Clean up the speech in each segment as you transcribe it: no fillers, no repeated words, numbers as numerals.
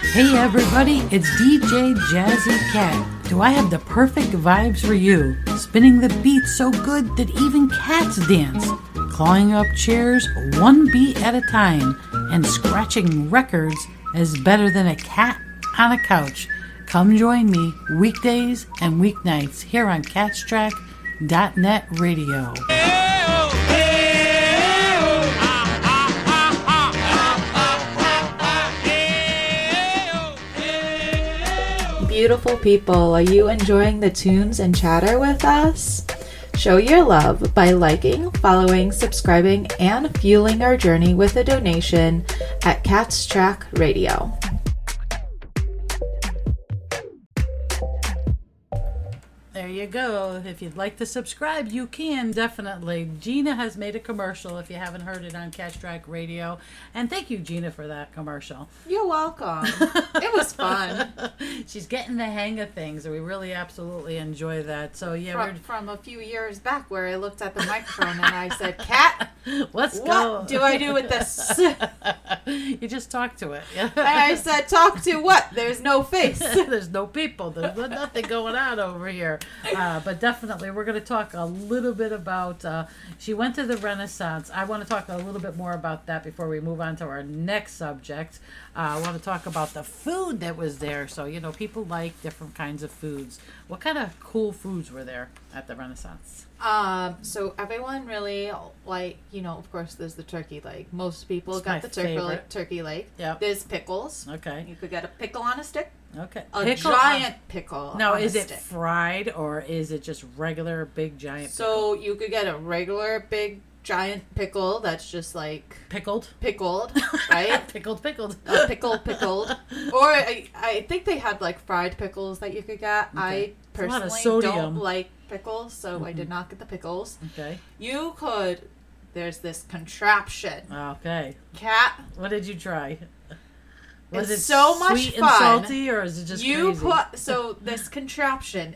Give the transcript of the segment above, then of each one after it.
Hey everybody, it's DJ Jazzy Cat. Do I have the perfect vibes for you? Spinning the beat so good that even cats dance. Clawing up chairs one beat at a time. And scratching records is better than a cat on a couch. Come join me weekdays and weeknights here on catstrack.net radio. Beautiful people, are you enjoying the tunes and chatter with us? Show your love by liking, following, subscribing, and fueling our journey with a donation at Cats Track Radio. There you go. If you'd like to subscribe, you can, definitely. Gina has made a commercial if you haven't heard it on Catch Track Radio. And thank you, Gina, for that commercial. You're welcome. It was fun. She's getting the hang of things, and we really absolutely enjoy that. So, yeah, from a few years back where I looked at the microphone and I said, Cat, let's what go. do I do with this? You just talk to it. Yeah. And I said, talk to what? There's no face. There's no people. There's nothing going on over here. But definitely, we're going to talk a little bit about, she went to the Renaissance. I want to talk a little bit more about that before we move on to our next subject. I want to talk about the food that was there. So, you know, people like different kinds of foods. What kind of cool foods were there at the Renaissance? So everyone really, like, you know, of course, there's the turkey leg. Most people It's got my the turkey leg. Yep. There's pickles. Okay. You could get a pickle on a stick. Okay. A giant pickle. Now, on is a it stick. fried or is it just regular big giant pickle? So you could get a regular big giant pickle that's just like Pickled, right? pickled. Pickled. Or I think they had like fried pickles that you could get. Okay. I It's a lot of personally sodium. don't like pickles, so I did not get the pickles. Okay. You could. There's this contraption. Okay. Cat. What did you try? Was It's it so much sweet fun. and salty, or is it just You crazy? put this contraption.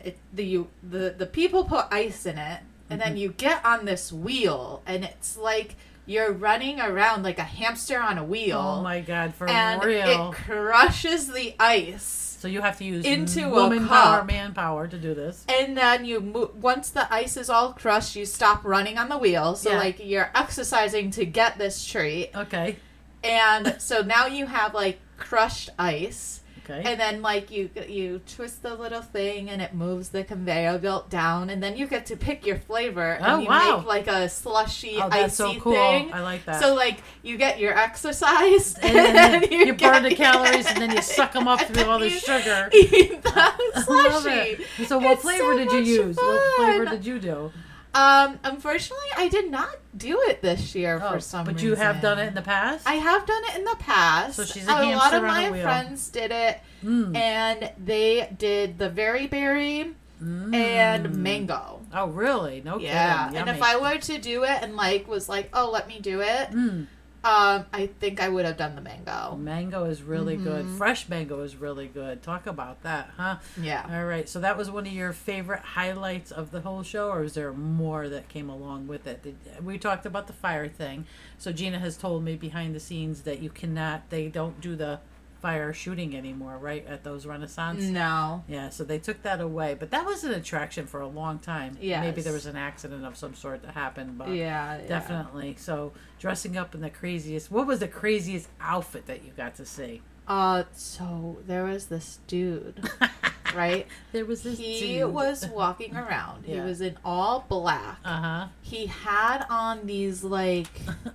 The people put ice in it, and then you get on this wheel, and it's like you're running around like a hamster on a wheel. Oh my God, for and real! it crushes the ice. So you have to use into a woman power, cup. manpower to do this. And then once the ice is all crushed, you stop running on the wheel. So Yeah. like you're exercising to get this treat. Okay. And so now you have like crushed ice. Okay. And then like you twist the little thing and it moves the conveyor belt down, and then you get to pick your flavor and Oh, you wow. make like a slushy Oh, that's icy so cool. thing. I like that. So like you get your exercise and then you burn get the calories, and then you suck them up through all the sugar. Eat that I love slushy. it. So what It's flavor so did you much use? What flavor fun. did you do? Unfortunately, I did not do it this year for some reason. But you have done it in the past? I have done it in the past. So she's a lot hamster of on a my wheel. friends did it, and they did the very berry and mango. Oh, really? No Yeah, kidding. and Yummy. if I were to do it and like was like, oh, let me do it, I think I would have done the mango. Mango is really good. Fresh mango is really good. Talk about that, huh? Yeah. All right. So that was one of your favorite highlights of the whole show, or is there more that came along with it? We talked about the fire thing. So Gina has told me behind the scenes that they don't do the fire shooting anymore, right, at those Renaissance? No. Yeah, so they took that away. But that was an attraction for a long time. Yes. Maybe there was an accident of some sort that happened, but Yeah. definitely. So dressing up in the craziest, what was the craziest outfit that you got to see? So there was this dude, right? There was this He dude. was walking around. He Yeah. was in all black. Uh-huh. He had on these like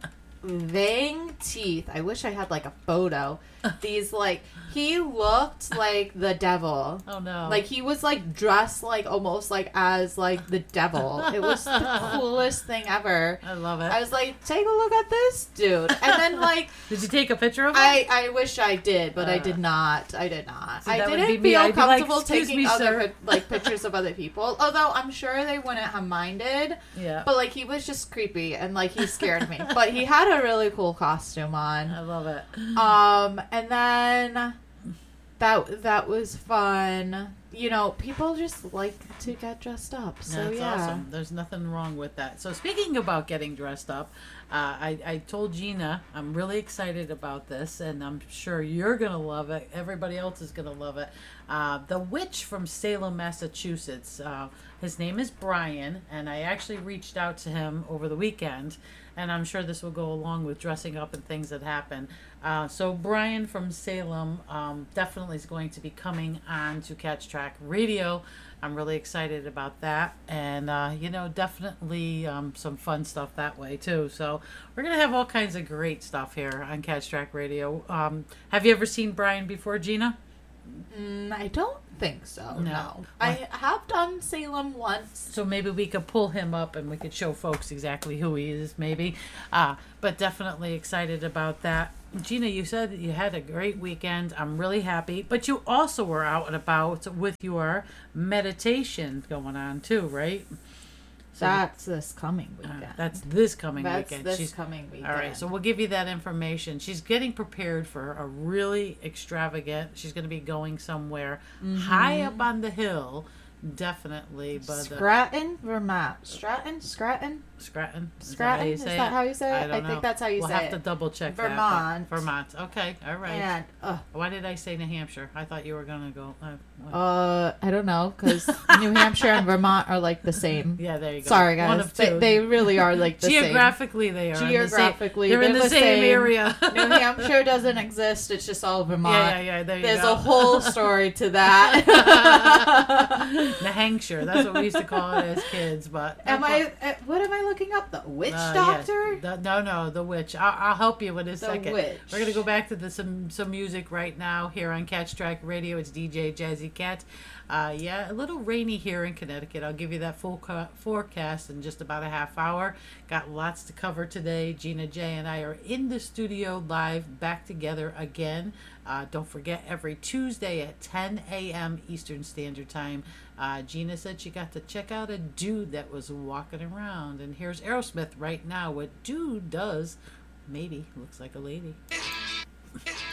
Vang teeth. I wish I had like a photo. These like he looked like the devil. Oh no. Like he was like dressed like almost like as like the devil. It was the coolest thing ever. I love it. I was like, take a look at this dude. And then like Did you take a picture of him? I wish I did, but I did not. I did not. See, I that would be didn't me. feel I'd be like, comfortable "Excuse taking me, other sir." like pictures of other people. Although I'm sure they wouldn't have minded. Yeah. But like he was just creepy and like he scared me. But he had a really cool costume on. I love it. And then that was fun. You know, people just like to get dressed up. So That's yeah. awesome. There's nothing wrong with that. So speaking about getting dressed up, I told Gina I'm really excited about this, and I'm sure you're going to love it. Everybody else is going to love it. The Witch from Salem, Massachusetts. His name is Brian, and I actually reached out to him over the weekend, and I'm sure this will go along with dressing up and things that happen. So Brian from Salem definitely is going to be coming on to Catch Track Radio. I'm really excited about that, and definitely some fun stuff that way too. So we're gonna have all kinds of great stuff here on Catch Track Radio. Have you ever seen Brian before, Gina? I don't think so. No. I have done Salem once. So maybe we could pull him up and we could show folks exactly who he is, maybe. But definitely excited about that. Gina, you said that you had a great weekend. I'm really happy. But you also were out and about with your meditation going on too, right? So that's this coming weekend. That's this coming weekend. Coming weekend. All right, so we'll give you that information. She's getting prepared for a really extravagant. She's going to be going somewhere high up on the hill, definitely. But Scranton, Vermont. Scranton. Is that how you say it? I think that's how you say it. We'll have to double check Vermont. that. Vermont. Okay, all right. And why did I say New Hampshire? I thought you were going to go. I don't know, because New Hampshire and Vermont are like the same. Yeah, there you go. Sorry, guys. One of two. They really are like the Geographically, they are. Geographically, they're in the same area. New Hampshire doesn't exist. It's just all Vermont. Yeah. There's a whole story to that. New Hampshire. That's what we used to call it as kids. But what am I looking up? The witch doctor? Yes. No, the witch. I'll help you in a second. Witch. We're gonna go back to some music right now here on Catch Track Radio. It's DJ Jazzy Cat. A little rainy here in Connecticut. I'll give you that full forecast in just about a half hour. Got lots to cover today. Gina J and I are in the studio live, back together again. Don't forget, every Tuesday at 10 a.m. Eastern Standard Time. Gina said she got to check out a dude that was walking around. And here's Aerosmith right now. What dude does maybe looks like a lady.